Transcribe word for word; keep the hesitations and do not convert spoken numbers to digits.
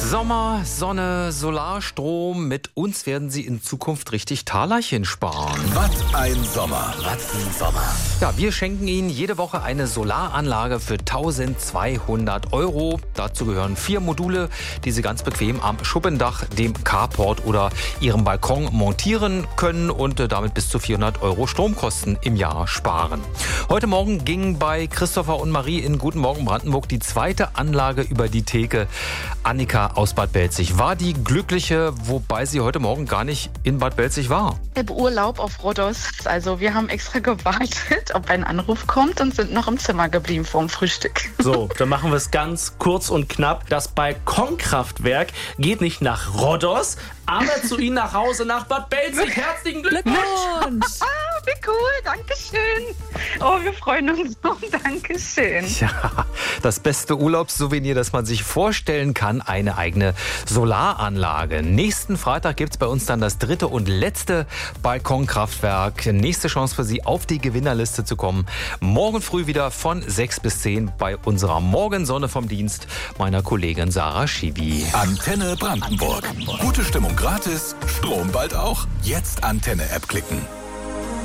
Sommer, Sonne, Solarstrom. Mit uns werden Sie in Zukunft richtig Talerchen sparen. Was ein Sommer. Was ein Sommer. Ja, wir schenken Ihnen jede Woche eine Solaranlage für eintausendzweihundert Euro. Dazu gehören vier Module, die Sie ganz bequem am Schuppendach, dem Carport oder Ihrem Balkon montieren können und damit bis zu vierhundert Euro Stromkosten im Jahr sparen. Heute Morgen ging bei Christopher und Marie in Guten Morgen Brandenburg die zweite Anlage über die Theke. Annika aus Bad Belzig war die Glückliche, wobei sie heute Morgen gar nicht in Bad Belzig war. Im Urlaub auf Rhodos. Also wir haben extra gewartet, ob ein Anruf kommt und sind noch im Zimmer geblieben vorm Frühstück. So, dann machen wir es ganz kurz und knapp. Das Balkonkraftwerk geht nicht nach Rhodos, aber zu Ihnen nach Hause nach Bad Belzig. Herzlichen Glückwunsch! Ah, wie cool, Dankeschön. Oh, wir freuen uns so, Dankeschön. Ja, das beste Urlaubssouvenir, das man sich vorstellen kann, eine eigene Solaranlage. Nächsten Freitag gibt es bei uns dann das dritte und letzte Balkonkraftwerk. Nächste Chance für Sie, auf die Gewinnerliste zu kommen. Morgen früh wieder von sechs bis zehn bei unserer Morgensonne vom Dienst meiner Kollegin Sarah Schibi. Antenne Brandenburg. Gute Stimmung gratis, Strom bald auch. Jetzt Antenne-App klicken.